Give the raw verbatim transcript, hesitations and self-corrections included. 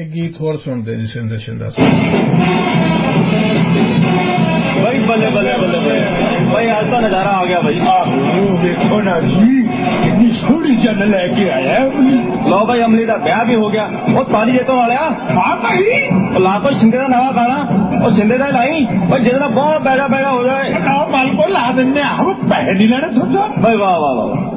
गीत होर सुनते जी शिंदे शिंदा भाई बल्ले बल्ले बल्ले भाई आज तो नजारा आ गया भाई। देखो ना जी कितनी सोहनी जन लेके आया लो भाई अमली का ब्याह भी हो गया। वो ताली जेतो वाले हाँ भाई ला तो शिंदे का नवा गाना और शिंदे का लाई और जितना बहुत बैगा बैगा हो जाए माल को ला देने हम पैसे नहीं लेने थोड़ा भाई वाह वाह वाह